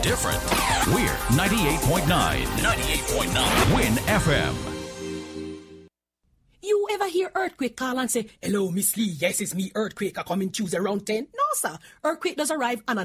different. We're 98.9. 98.9. Win FM. You ever hear Earthquake call and say, "Hello, Miss Lee, yes, it's me, Earthquake. I come in Tuesday around 10? No, sir. Earthquake does arrive on a